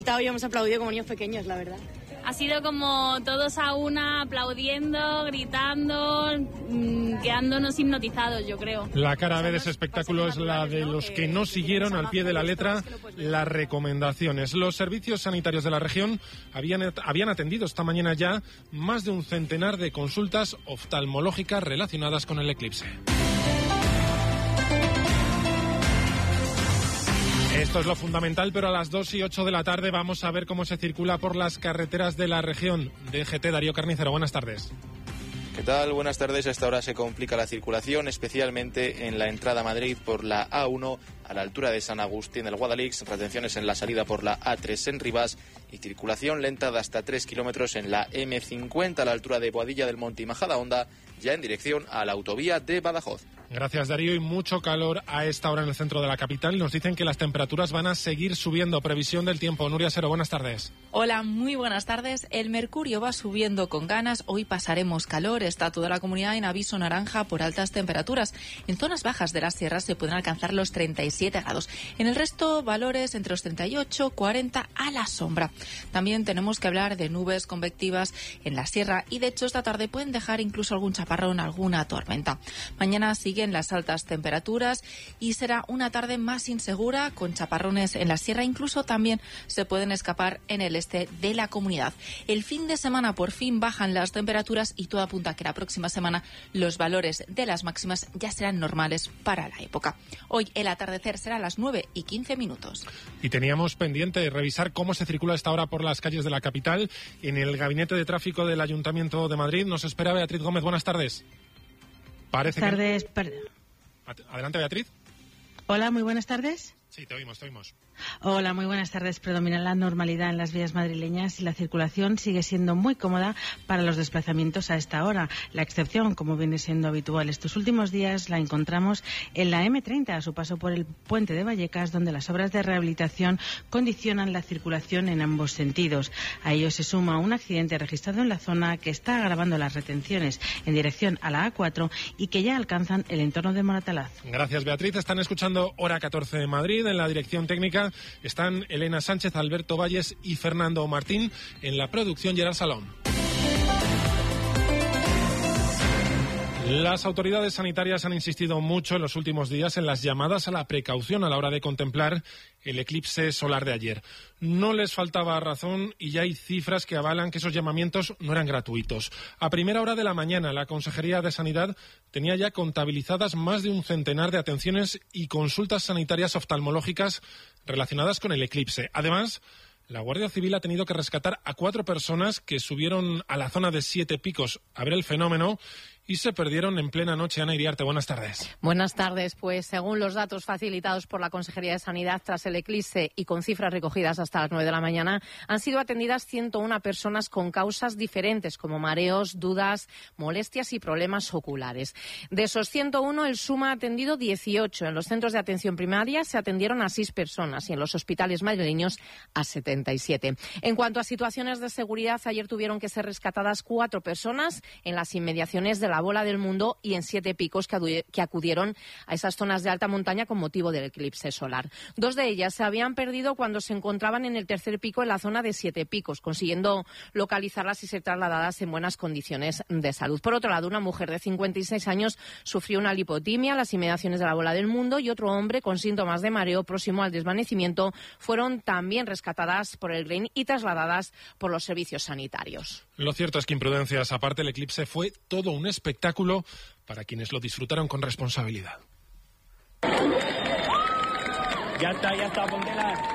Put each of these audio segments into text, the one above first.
Habíamos aplaudido como niños pequeños, la verdad. Ha sido como todos a una, aplaudiendo, gritando, quedándonos hipnotizados, yo creo. La cara B de ese espectáculo es la de los que no siguieron al pie de la letra las recomendaciones. Los servicios sanitarios de la región habían atendido esta mañana ya más de un centenar de consultas oftalmológicas relacionadas con el eclipse. Esto es lo fundamental, pero a las 2:08 de la tarde vamos a ver cómo se circula por las carreteras de la región. DGT, Darío Carnicero, buenas tardes. ¿Qué tal? Buenas tardes. A esta hora se complica la circulación, especialmente en la entrada a Madrid por la A1 a la altura de San Agustín del Guadalix, retenciones en la salida por la A3 en Rivas y circulación lenta de hasta 3 kilómetros en la M50 a la altura de Boadilla del Monte y Majadahonda, ya en dirección a la autovía de Badajoz. Gracias, Darío. Y mucho calor a esta hora en el centro de la capital. Nos dicen que las temperaturas van a seguir subiendo. Previsión del tiempo. Nuria Sero, buenas tardes. Hola, muy buenas tardes. El mercurio va subiendo con ganas. Hoy pasaremos calor. Está toda la comunidad en aviso naranja por altas temperaturas. En zonas bajas de las sierras se pueden alcanzar los 37 grados. En el resto, valores entre los 38, 40 a la sombra. También tenemos que hablar de nubes convectivas en la sierra y, de hecho, esta tarde pueden dejar incluso algún chaparrón, alguna tormenta. Mañana siguen las altas temperaturas y será una tarde más insegura con chaparrones en la sierra. Incluso también se pueden escapar en el este de la comunidad. El fin de semana por fin bajan las temperaturas y todo apunta a que la próxima semana los valores de las máximas ya serán normales para la época. Hoy el atardecer será a las 9:15. Y teníamos pendiente revisar cómo se circula a esta hora por las calles de la capital. En el Gabinete de Tráfico del Ayuntamiento de Madrid nos espera Beatriz Gómez. Buenas tardes. Parece Buenas tardes. Adelante, Beatriz. Hola, muy buenas tardes. Sí, te oímos. Hola, muy buenas tardes. Predomina la normalidad en las vías madrileñas y la circulación sigue siendo muy cómoda para los desplazamientos a esta hora. La excepción, como viene siendo habitual estos últimos días, la encontramos en la M30, a su paso por el puente de Vallecas, donde las obras de rehabilitación condicionan la circulación en ambos sentidos. A ello se suma un accidente registrado en la zona que está agravando las retenciones en dirección a la A4 y que ya alcanzan el entorno de Moratalaz. Gracias, Beatriz. Están escuchando Hora 14 de Madrid. En la dirección técnica están Elena Sánchez, Alberto Valles y Fernando Martín. En la producción, Gerard Salón. Las autoridades sanitarias han insistido mucho en los últimos días en las llamadas a la precaución a la hora de contemplar el eclipse solar de ayer. No les faltaba razón y ya hay cifras que avalan que esos llamamientos no eran gratuitos. A primera hora de la mañana, la Consejería de Sanidad tenía ya contabilizadas más de un centenar de atenciones y consultas sanitarias oftalmológicas relacionadas con el eclipse. Además, la Guardia Civil ha tenido que rescatar a 4 personas que subieron a la zona de Siete Picos a ver el fenómeno y se perdieron en plena noche. Ana Iriarte, buenas tardes. Buenas tardes. Pues según los datos facilitados por la Consejería de Sanidad tras el eclipse y con cifras recogidas hasta las 9 de la mañana, han sido atendidas 101 personas con causas diferentes como mareos, dudas, molestias y problemas oculares. De esos 101, el SUMA ha atendido 18. En los centros de atención primaria se atendieron a 6 personas y en los hospitales madrileños a 77. En cuanto a situaciones de seguridad, ayer tuvieron que ser rescatadas 4 personas en las inmediaciones de la Bola del Mundo y en Siete Picos que acudieron a esas zonas de alta montaña con motivo del eclipse solar. 2 de ellas se habían perdido cuando se encontraban en el tercer pico en la zona de Siete Picos, consiguiendo localizarlas y ser trasladadas en buenas condiciones de salud. Por otro lado, una mujer de 56 años sufrió una lipotimia en las inmediaciones de la Bola del Mundo y otro hombre con síntomas de mareo próximo al desvanecimiento fueron también rescatadas por el GRAIN y trasladadas por los servicios sanitarios. Lo cierto es que, imprudencias aparte, el eclipse fue todo un espectáculo para quienes lo disfrutaron con responsabilidad. Ya está, póntela.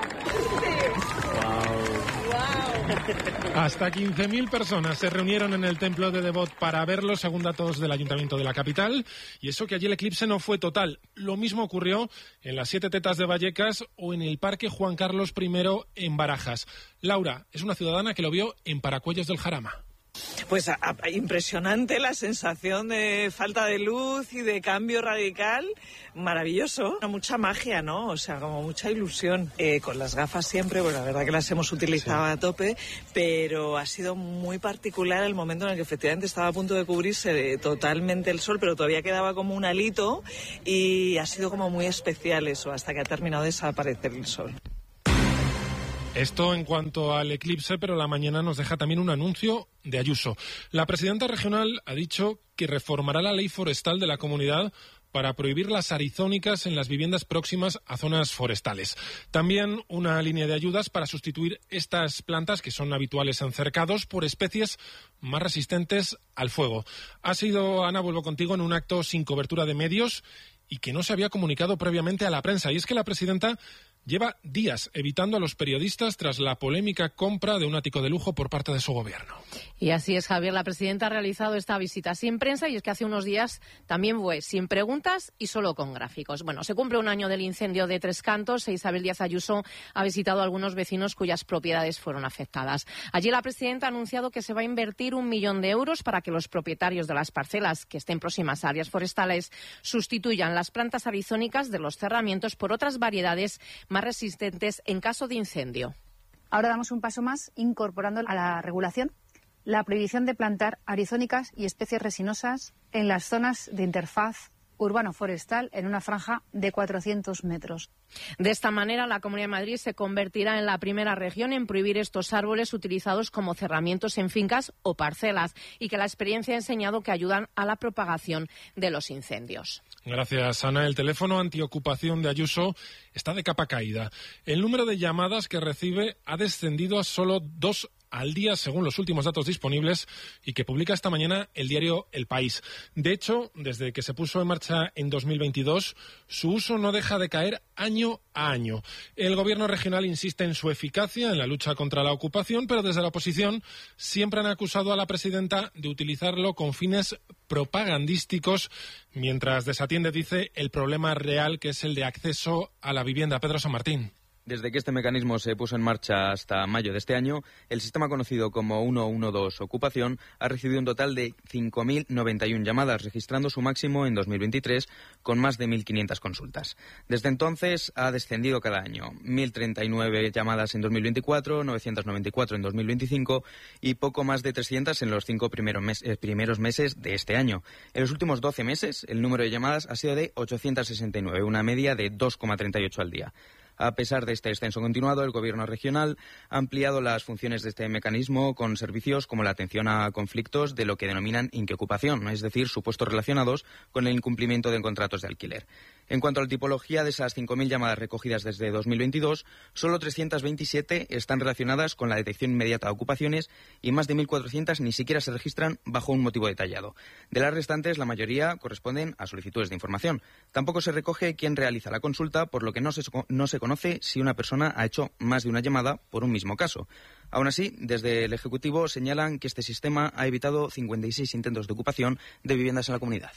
Hasta 15.000 personas se reunieron en el templo de Devot para verlo, según datos del Ayuntamiento de la capital. Y eso que allí el eclipse no fue total. Lo mismo ocurrió en las Siete Tetas de Vallecas o en el Parque Juan Carlos I en Barajas. Laura es una ciudadana que lo vio en Paracuellos del Jarama. Pues impresionante la sensación de falta de luz y de cambio radical, maravilloso, mucha magia, ¿no? O sea, como mucha ilusión. Con las gafas siempre, pues la verdad que las hemos utilizado a tope, pero ha sido muy particular el momento en el que efectivamente estaba a punto de cubrirse totalmente el sol, pero todavía quedaba como un halito y ha sido como muy especial eso, hasta que ha terminado de desaparecer el sol. Esto en cuanto al eclipse, pero la mañana nos deja también un anuncio de Ayuso. La presidenta regional ha dicho que reformará la ley forestal de la comunidad para prohibir las arizónicas en las viviendas próximas a zonas forestales. También una línea de ayudas para sustituir estas plantas, que son habituales en cercados, por especies más resistentes al fuego. Ha sido, Ana, vuelvo contigo, en un acto sin cobertura de medios y que no se había comunicado previamente a la prensa. Y es que la presidenta lleva días evitando a los periodistas tras la polémica compra de un ático de lujo por parte de su gobierno. Y así es, Javier. La presidenta ha realizado esta visita sin prensa y es que hace unos días también fue sin preguntas y solo con gráficos. Bueno, se cumple un año del incendio de Tres Cantos e Isabel Díaz Ayuso ha visitado a algunos vecinos cuyas propiedades fueron afectadas. Allí la presidenta ha anunciado que se va a invertir 1 millón de euros para que los propietarios de las parcelas que estén próximas a áreas forestales sustituyan las plantas arizónicas de los cerramientos por otras variedades más resistentes en caso de incendio. Ahora damos un paso más incorporando a la regulación la prohibición de plantar arizónicas y especies resinosas en las zonas de interfaz urbano-forestal en una franja de 400 metros. De esta manera, la Comunidad de Madrid se convertirá en la primera región en prohibir estos árboles utilizados como cerramientos en fincas o parcelas y que la experiencia ha enseñado que ayudan a la propagación de los incendios. Gracias, Ana. El teléfono antiocupación de Ayuso está de capa caída. El número de llamadas que recibe ha descendido a solo 2 al día, según los últimos datos disponibles y que publica esta mañana el diario El País. De hecho, desde que se puso en marcha en 2022, su uso no deja de caer año a año. El gobierno regional insiste en su eficacia en la lucha contra la ocupación, pero desde la oposición siempre han acusado a la presidenta de utilizarlo con fines propagandísticos, mientras desatiende, dice, el problema real, que es el de acceso a la vivienda. Pedro San Martín. Desde que este mecanismo se puso en marcha hasta mayo de este año, el sistema conocido como 112 Ocupación ha recibido un total de 5.091 llamadas, registrando su máximo en 2023 con más de 1.500 consultas. Desde entonces ha descendido cada año, 1.039 llamadas en 2024, 994 en 2025 y poco más de 300 en los 5 primeros meses de este año. En los últimos 12 meses, el número de llamadas ha sido de 869, una media de 2,38 al día. A pesar de este descenso continuado, el Gobierno regional ha ampliado las funciones de este mecanismo con servicios como la atención a conflictos de lo que denominan inquiocupación, es decir, supuestos relacionados con el incumplimiento de contratos de alquiler. En cuanto a la tipología de esas 5.000 llamadas recogidas desde 2022, solo 327 están relacionadas con la detección inmediata de ocupaciones y más de 1.400 ni siquiera se registran bajo un motivo detallado. De las restantes, la mayoría corresponden a solicitudes de información. Tampoco se recoge quién realiza la consulta, por lo que no se conoce si una persona ha hecho más de una llamada por un mismo caso. Aún así, desde el Ejecutivo señalan que este sistema ha evitado 56 intentos de ocupación de viviendas en la comunidad.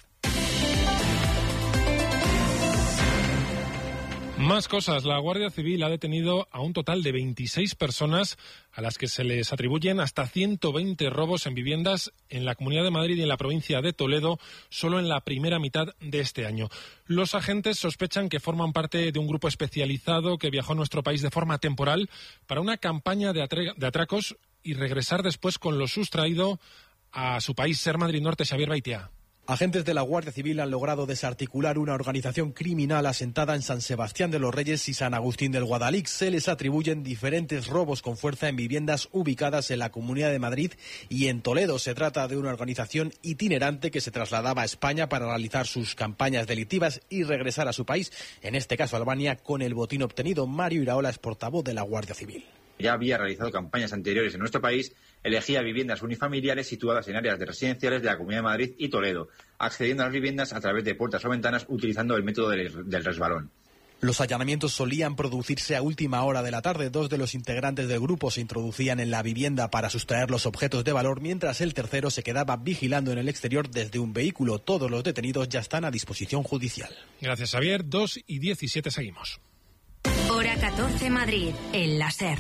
Más cosas. La Guardia Civil ha detenido a un total de 26 personas a las que se les atribuyen hasta 120 robos en viviendas en la Comunidad de Madrid y en la provincia de Toledo solo en la primera mitad de este año. Los agentes sospechan que forman parte de un grupo especializado que viajó a nuestro país de forma temporal para una campaña de atracos y regresar después con lo sustraído a su país. Ser Madrid Norte, Xavier Baitea. Agentes de la Guardia Civil han logrado desarticular una organización criminal asentada en San Sebastián de los Reyes y San Agustín del Guadalix. Se les atribuyen diferentes robos con fuerza en viviendas ubicadas en la Comunidad de Madrid y en Toledo. Se trata de una organización itinerante que se trasladaba a España para realizar sus campañas delictivas y regresar a su país, en este caso Albania, con el botín obtenido. Mario Iraola es portavoz de la Guardia Civil. Ya había realizado campañas anteriores en nuestro país, elegía viviendas unifamiliares situadas en áreas de residenciales de la Comunidad de Madrid y Toledo, accediendo a las viviendas a través de puertas o ventanas utilizando el método del resbalón. Los allanamientos solían producirse a última hora de la tarde. 2 de los integrantes del grupo se introducían en la vivienda para sustraer los objetos de valor, mientras el tercero se quedaba vigilando en el exterior desde un vehículo. Todos los detenidos ya están a disposición judicial. Gracias, Xavier. 2:17 seguimos. Hora 14 Madrid, el láser.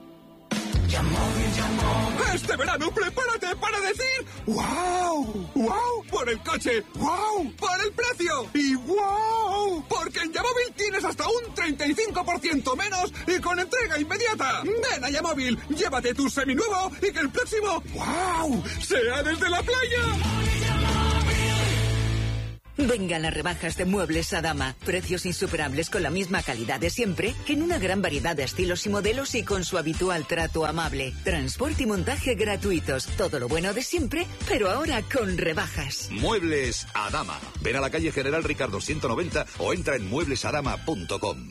Este verano prepárate para decir ¡wow! ¡Wow! Por el coche, ¡wow! Por el precio y ¡wow! Porque en Yamóvil tienes hasta un 35% menos y con entrega inmediata. Ven a Yamóvil, llévate tu seminuevo y que el próximo ¡wow! sea desde la playa. Vengan las rebajas de Muebles Adama. Precios insuperables con la misma calidad de siempre, en una gran variedad de estilos y modelos y con su habitual trato amable. Transporte y montaje gratuitos. Todo lo bueno de siempre, pero ahora con rebajas. Muebles Adama. Ven a la calle General Ricardo 190 o entra en mueblesadama.com.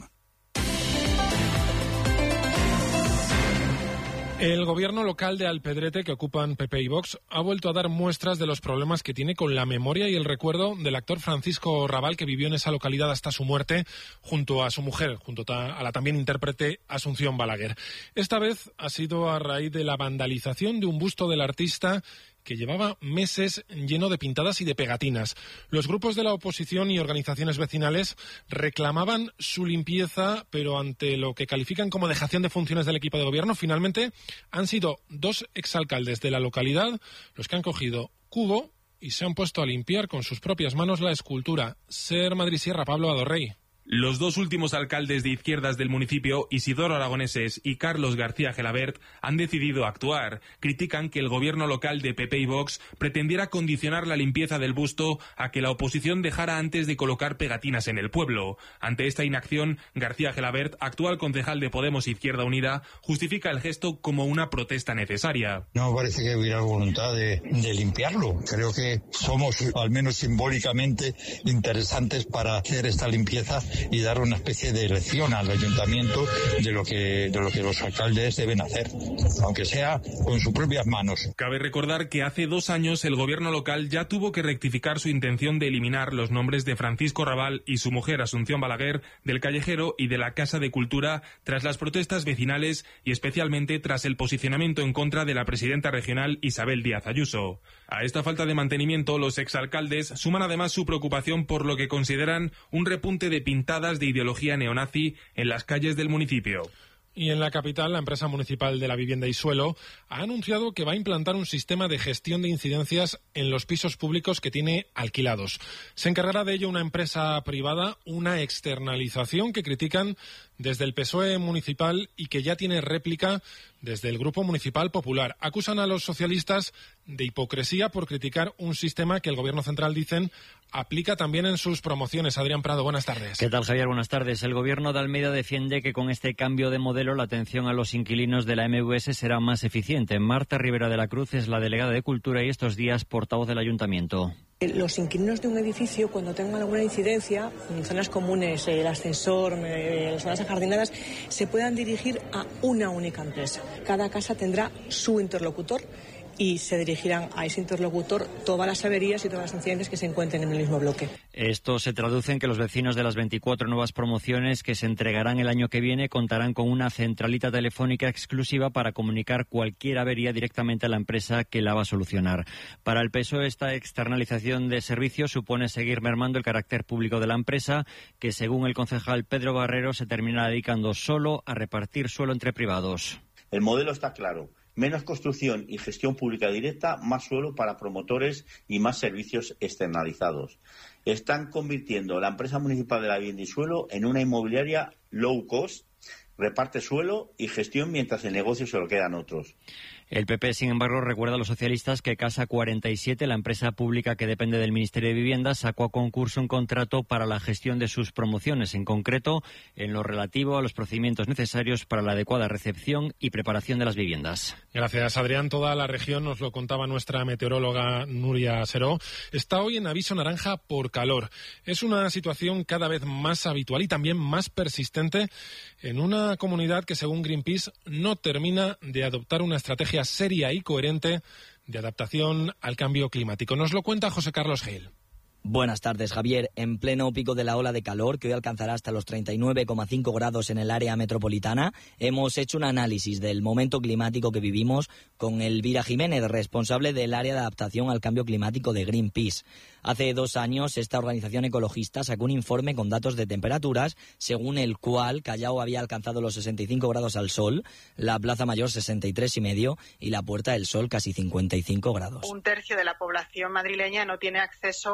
El gobierno local de Alpedrete, que ocupan PP y Vox, ha vuelto a dar muestras de los problemas que tiene con la memoria y el recuerdo del actor Francisco Rabal, que vivió en esa localidad hasta su muerte, junto a su mujer, junto a la también intérprete Asunción Balaguer. Esta vez ha sido a raíz de la vandalización de un busto del artista que llevaba meses lleno de pintadas y de pegatinas. Los grupos de la oposición y organizaciones vecinales reclamaban su limpieza, pero ante lo que califican como dejación de funciones del equipo de gobierno, finalmente han sido 2 exalcaldes de la localidad los que han cogido cubo y se han puesto a limpiar con sus propias manos la escultura. Ser Madrid Sierra, Pablo Adorrey. Los 2 últimos alcaldes de izquierdas del municipio, Isidoro Aragoneses y Carlos García Gelabert, han decidido actuar. Critican que el gobierno local de PP y Vox pretendiera condicionar la limpieza del busto a que la oposición dejara antes de colocar pegatinas en el pueblo. Ante esta inacción, García Gelabert, actual concejal de Podemos Izquierda Unida, justifica el gesto como una protesta necesaria. No me parece que hubiera voluntad de limpiarlo. Creo que somos, al menos simbólicamente, interesantes para hacer esta limpieza y dar una especie de lección al ayuntamiento de lo que los alcaldes deben hacer, aunque sea con sus propias manos. Cabe recordar que hace 2 años el gobierno local ya tuvo que rectificar su intención de eliminar los nombres de Francisco Rabal y su mujer Asunción Balaguer del Callejero y de la Casa de Cultura tras las protestas vecinales y especialmente tras el posicionamiento en contra de la presidenta regional Isabel Díaz Ayuso. A esta falta de mantenimiento, los exalcaldes suman además su preocupación por lo que consideran un repunte de pintadas de ideología neonazi en las calles del municipio. Y en la capital, la empresa municipal de la vivienda y suelo ha anunciado que va a implantar un sistema de gestión de incidencias en los pisos públicos que tiene alquilados. Se encargará de ello una empresa privada, una externalización que critican desde el PSOE municipal y que ya tiene réplica desde el Grupo Municipal Popular. Acusan a los socialistas de hipocresía por criticar un sistema que el Gobierno central, dicen, aplica también en sus promociones. Adrián Prado, buenas tardes. ¿Qué tal, Javier? Buenas tardes. El Gobierno de Almeida defiende que con este cambio de modelo la atención a los inquilinos de la MVS será más eficiente. Marta Rivera de la Cruz es la delegada de Cultura y estos días portavoz del Ayuntamiento. Los inquilinos de un edificio, cuando tengan alguna incidencia, en zonas comunes, el ascensor, las zonas ajardinadas, se puedan dirigir a una única empresa. Cada casa tendrá su interlocutor y se dirigirán a ese interlocutor todas las averías y todas las incidencias que se encuentren en el mismo bloque. Esto se traduce en que los vecinos de las 24 nuevas promociones que se entregarán el año que viene contarán con una centralita telefónica exclusiva para comunicar cualquier avería directamente a la empresa que la va a solucionar. Para el PSOE, esta externalización de servicios supone seguir mermando el carácter público de la empresa, que según el concejal Pedro Barrero se terminará dedicando solo a repartir suelo entre privados. El modelo está claro. Menos construcción y gestión pública directa, más suelo para promotores y más servicios externalizados. Están convirtiendo la empresa municipal de la vivienda y suelo en una inmobiliaria low cost, reparte suelo y gestión mientras el negocio se lo quedan otros. El PP, sin embargo, recuerda a los socialistas que Casa 47, la empresa pública que depende del Ministerio de Vivienda, sacó a concurso un contrato para la gestión de sus promociones, en concreto en lo relativo a los procedimientos necesarios para la adecuada recepción y preparación de las viviendas. Gracias, Adrián. Toda la región, nos lo contaba nuestra meteoróloga Nuria Seró, está hoy en aviso naranja por calor. Es una situación cada vez más habitual y también más persistente en una comunidad que, según Greenpeace, no termina de adoptar una estrategia seria y coherente de adaptación al cambio climático. Nos lo cuenta José Carlos Gil. Buenas tardes, Javier. En pleno pico de la ola de calor, que hoy alcanzará hasta los 39,5 grados en el área metropolitana, hemos hecho un análisis del momento climático que vivimos con Elvira Jiménez, responsable del área de adaptación al cambio climático de Greenpeace. Hace 2 años, esta organización ecologista sacó un informe con datos de temperaturas, según el cual Callao había alcanzado los 65 grados al sol, la Plaza Mayor 63,5 y la Puerta del Sol casi 55 grados. 1/3 de la población madrileña no tiene acceso a unos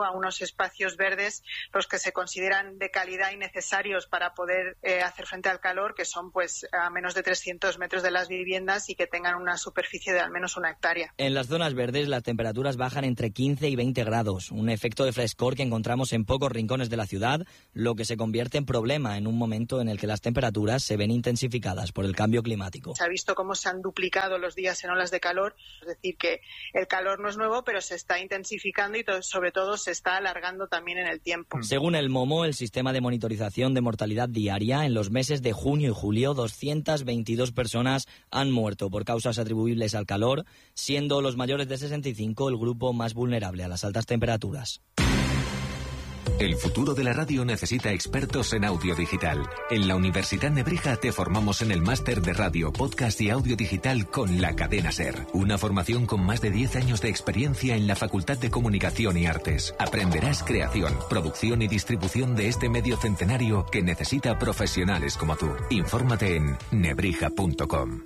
espacios verdes los que se consideran de calidad y necesarios para poder hacer frente al calor, que son pues a menos de 300 metros de las viviendas y que tengan una superficie de al menos 1 hectárea. En las zonas verdes las temperaturas bajan entre 15 y 20 grados, un efecto de frescor que encontramos en pocos rincones de la ciudad, lo que se convierte en problema en un momento en el que las temperaturas se ven intensificadas por el cambio climático. Se ha visto cómo se han duplicado los días en olas de calor, es decir, que el calor no es nuevo, pero se está intensificando y sobre todo se está alargando también en el tiempo. Según el MOMO, el sistema de monitorización de mortalidad diaria, en los meses de junio y julio, 222 personas han muerto por causas atribuibles al calor, siendo los mayores de 65 el grupo más vulnerable a las altas temperaturas. El futuro de la radio necesita expertos en audio digital. En la Universidad Nebrija te formamos en el máster de radio, podcast y audio digital con la cadena SER. Una formación con más de 10 años de experiencia en la Facultad de Comunicación y Artes. Aprenderás creación, producción y distribución de este medio centenario que necesita profesionales como tú. Infórmate en nebrija.com.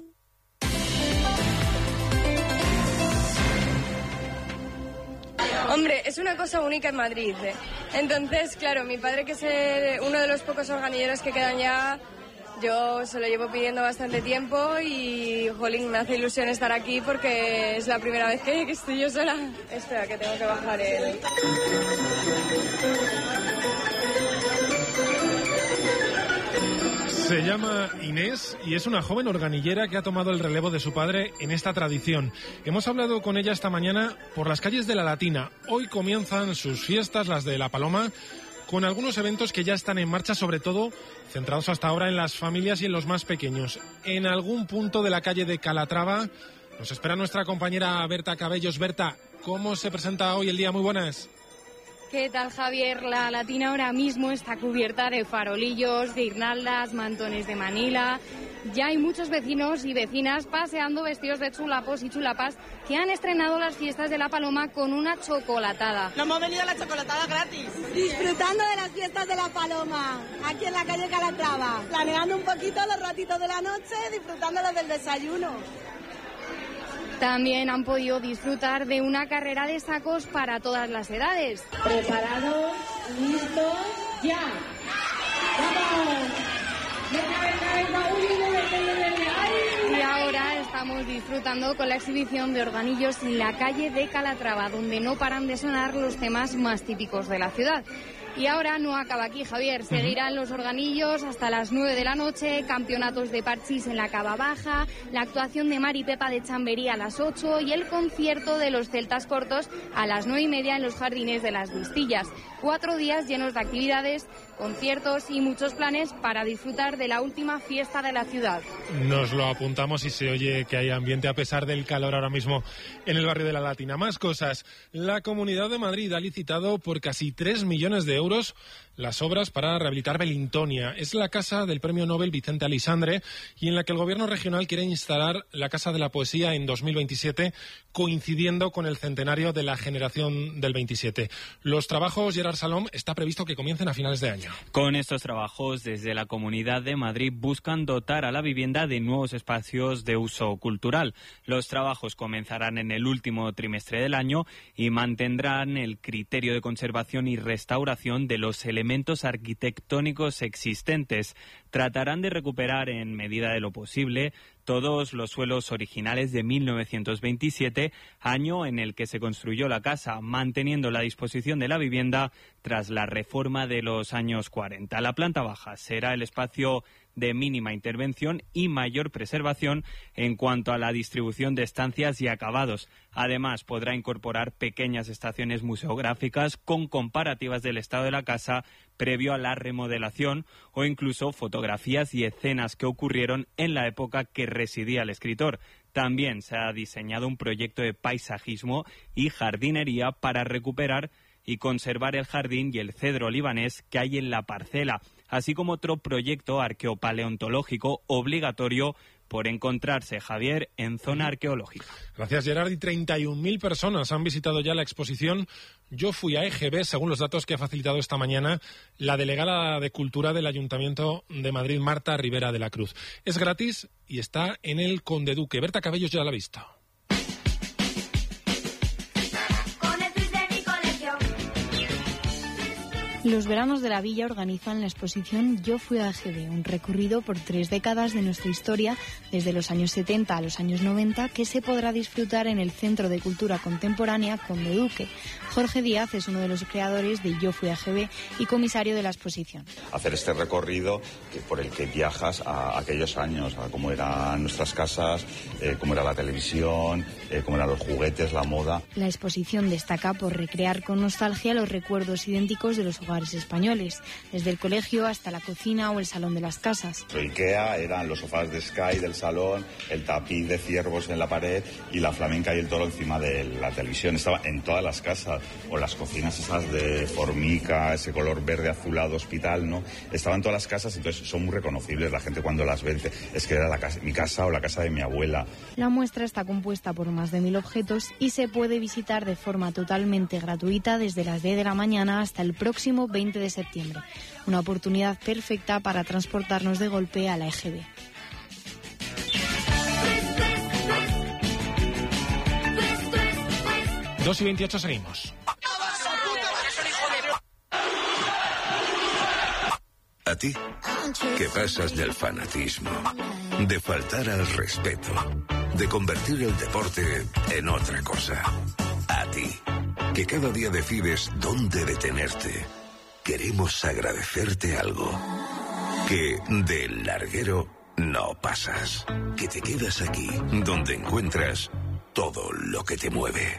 Hombre, es una cosa única en Madrid, ¿eh? Entonces, claro, mi padre, que es uno de los pocos organilleros que quedan ya, yo se lo llevo pidiendo bastante tiempo y, jolín, me hace ilusión estar aquí porque es la primera vez que estoy yo sola. Espera, que tengo que bajar el... Se llama Inés y es una joven organillera que ha tomado el relevo de su padre en esta tradición. Hemos hablado con ella esta mañana por las calles de La Latina. Hoy comienzan sus fiestas, las de La Paloma, con algunos eventos que ya están en marcha, sobre todo centrados hasta ahora en las familias y en los más pequeños. En algún punto de la calle de Calatrava nos espera nuestra compañera Berta Cabellos. Berta, ¿cómo se presenta hoy el día? Muy buenas. ¿Qué tal, Javier? La Latina ahora mismo está cubierta de farolillos, guirnaldas, mantones de Manila. Ya hay muchos vecinos y vecinas paseando vestidos de chulapos y chulapas que han estrenado las fiestas de La Paloma con una chocolatada. Nos hemos venido a la chocolatada gratis. Disfrutando de las fiestas de La Paloma, aquí en la calle Calatrava. Planeando un poquito los ratitos de la noche, disfrutando del desayuno. También han podido disfrutar de una carrera de sacos para todas las edades. Preparados, listos, ya. ¡Vamos! Y ahora estamos disfrutando con la exhibición de organillos en la calle de Calatrava, donde no paran de sonar los temas más típicos de la ciudad. Y ahora no acaba aquí, Javier. Seguirán los organillos hasta las 9 de la noche, campeonatos de parchís en la Cava Baja, la actuación de Mari Pepa de Chamberí a las 8 y el concierto de los Celtas Cortos a las 9:30 en los jardines de las Vistillas. 4 días llenos de actividades, conciertos y muchos planes para disfrutar de la última fiesta de la ciudad. Nos lo apuntamos y se oye que hay ambiente a pesar del calor ahora mismo en el barrio de La Latina. Más cosas. La Comunidad de Madrid ha licitado por casi 3 millones de euros las obras para rehabilitar Belintonia. Es la casa del premio Nobel Vicente Aleixandre y en la que el gobierno regional quiere instalar la Casa de la Poesía en 2027, coincidiendo con el centenario de la generación del 27. Los trabajos, Gerard Salom, está previsto que comiencen a finales de año. Con estos trabajos, desde la Comunidad de Madrid buscan dotar a la vivienda de nuevos espacios de uso cultural. Los trabajos comenzarán en el último trimestre del año y mantendrán el criterio de conservación y restauración de los elementos arquitectónicos existentes. Tratarán de recuperar en medida de lo posible todos los suelos originales de 1927, año en el que se construyó la casa, manteniendo la disposición de la vivienda tras la reforma de los años 40. La planta baja será el espacio de mínima intervención y mayor preservación en cuanto a la distribución de estancias y acabados. Además, podrá incorporar pequeñas estaciones museográficas con comparativas del estado de la casa previo a la remodelación o incluso fotografías y escenas que ocurrieron en la época que residía el escritor. También se ha diseñado un proyecto de paisajismo y jardinería para recuperar y conservar el jardín y el cedro libanés que hay en la parcela, así como otro proyecto arqueopaleontológico obligatorio por encontrarse, Javier, en zona arqueológica. Gracias, Gerard. Y 31.000 personas han visitado ya la exposición Yo fui a EGB, según los datos que ha facilitado esta mañana la delegada de Cultura del Ayuntamiento de Madrid, Marta Rivera de la Cruz. Es gratis y está en el Conde Duque. Berta Cabellos ya la ha visto. Los veranos de la villa organizan la exposición Yo fui a EGB, un recorrido por 3 décadas de nuestra historia, desde los años 70 a los años 90, que se podrá disfrutar en el Centro de Cultura Contemporánea Conde Duque. Jorge Díaz es uno de los creadores de Yo fui a EGB y comisario de la exposición. Hacer este recorrido por el que viajas a aquellos años, a cómo eran nuestras casas, cómo era la televisión, cómo eran los juguetes, la moda. La exposición destaca por recrear con nostalgia los recuerdos idénticos de los hogares españoles, desde el colegio hasta la cocina o el salón de las casas. IKEA eran los sofás de Sky del salón, el tapiz de ciervos en la pared y la flamenca y el toro encima de la televisión. Estaba en todas las casas, o las cocinas esas de formica, ese color verde azulado hospital, ¿no? Estaban en todas las casas, entonces son muy reconocibles. La gente cuando las ve dice, es que era mi casa o la casa de mi abuela. La muestra está compuesta por más de 1000 objetos y se puede visitar de forma totalmente gratuita desde las 10 de la mañana hasta el próximo 20 de septiembre. Una oportunidad perfecta para transportarnos de golpe a la EGB. Dos y 28 seguimos. ¿A ti? ¿Qué pasas del fanatismo? De faltar al respeto. De convertir el deporte en otra cosa. A ti, que cada día decides dónde detenerte. Queremos agradecerte algo. Que del larguero no pasas. Que te quedas aquí, donde encuentras todo lo que te mueve.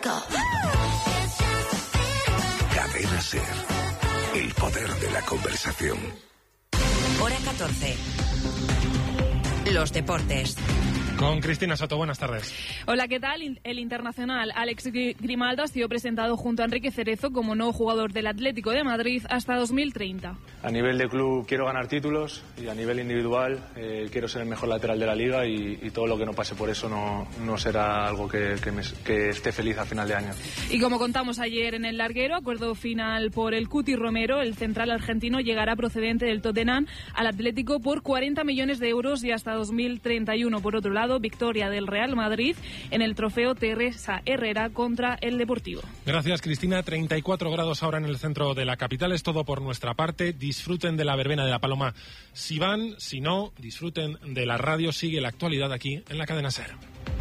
Cadena SER. El poder de la conversación. Hora 14. Los deportes. Con Cristina Soto, buenas tardes. Hola, ¿qué tal? El internacional Alex Grimaldo ha sido presentado junto a Enrique Cerezo como nuevo jugador del Atlético de Madrid hasta 2030. A nivel de club quiero ganar títulos y a nivel individual quiero ser el mejor lateral de la liga y todo lo que no pase por eso no será algo que esté feliz a final de año. Y como contamos ayer en el larguero, acuerdo final por el Cuti Romero, el central argentino llegará procedente del Tottenham al Atlético por 40 millones de euros y hasta 2031. Por otro lado, victoria del Real Madrid en el trofeo Teresa Herrera contra el Deportivo. Gracias, Cristina. 34 grados ahora en el centro de la capital. Es todo por nuestra parte. Disfruten de la verbena de la Paloma si van. Si no, disfruten de la radio. Sigue la actualidad aquí en la cadena SER.